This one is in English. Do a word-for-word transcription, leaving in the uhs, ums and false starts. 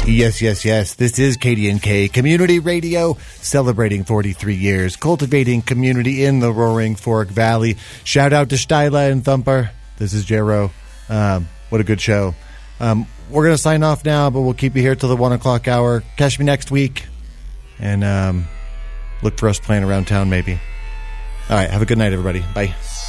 Yes, yes, yes. This is K D N K Community Radio, celebrating forty-three years, cultivating community in the Roaring Fork Valley. Shout out to Styla and Thumper. This is Jero. Um, what a good show. Um, we're going to sign off now, but we'll keep you here till the one o'clock hour. Catch me next week, and um, look for us playing around town maybe. All right, have a good night, everybody. Bye.